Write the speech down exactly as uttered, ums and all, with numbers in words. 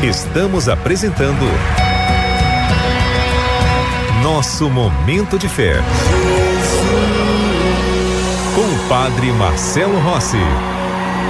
Estamos apresentando Nosso Momento de Fé, com o Padre Marcelo Rossi.